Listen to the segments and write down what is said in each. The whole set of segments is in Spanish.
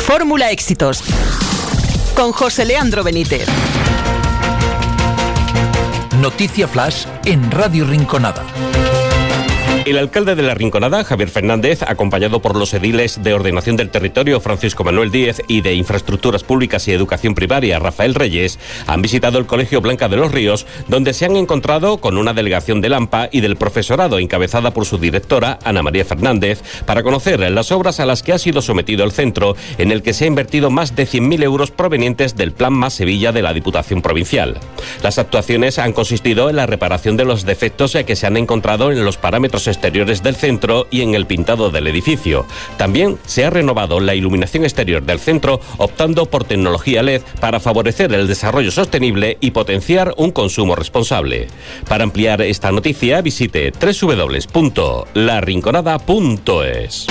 Fórmula Éxitos, con José Leandro Benítez. Noticia Flash en Radio Rinconada. El alcalde de La Rinconada, Javier Fernández, acompañado por los ediles de Ordenación del Territorio, Francisco Manuel Díez, y de Infraestructuras Públicas y Educación Primaria, Rafael Reyes, han visitado el Colegio Blanca de los Ríos, donde se han encontrado con una delegación del AMPA y del profesorado, encabezada por su directora, Ana María Fernández, para conocer las obras a las que ha sido sometido el centro, en el que se ha invertido más de 100.000 euros provenientes del Plan Más Sevilla de la Diputación Provincial. Las actuaciones han consistido en la reparación de los defectos que se han encontrado en los parámetros exteriores del centro y en el pintado del edificio. También se ha renovado la iluminación exterior del centro, optando por tecnología LED para favorecer el desarrollo sostenible y potenciar un consumo responsable. Para ampliar esta noticia, visite www.larinconada.es.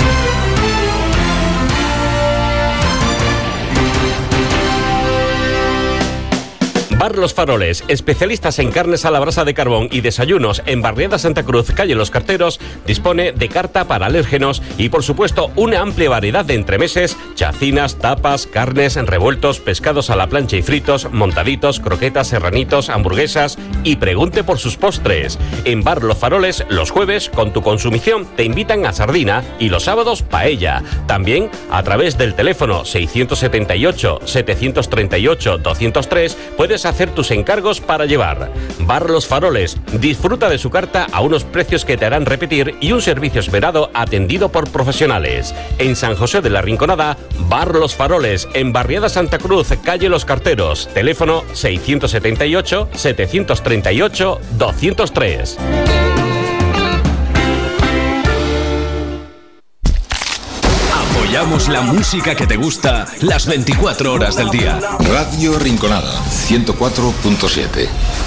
Bar Los Faroles, especialistas en carnes a la brasa de carbón y desayunos en Barriada Santa Cruz, calle Los Carteros, dispone de carta para alérgenos y, por supuesto, una amplia variedad de entremeses, chacinas, tapas, carnes, revueltos, pescados a la plancha y fritos, montaditos, croquetas, serranitos, hamburguesas, y pregunte por sus postres. En Bar Los Faroles, los jueves, con tu consumición, te invitan a sardina y los sábados, paella. También, a través del teléfono 678-738-203, puedes hacer tus encargos para llevar. Bar Los Faroles, disfruta de su carta a unos precios que te harán repetir y un servicio esmerado atendido por profesionales. En San José de la Rinconada, Bar Los Faroles, en Barriada Santa Cruz, calle Los Carteros, teléfono 678-738-203. Apoyamos la música que te gusta las 24 horas del día. Radio Rinconada 104.7.